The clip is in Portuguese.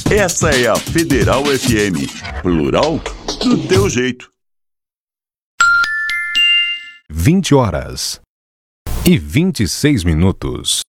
Essa é a Federal FM, plural do teu jeito. 20h e 26 minutos.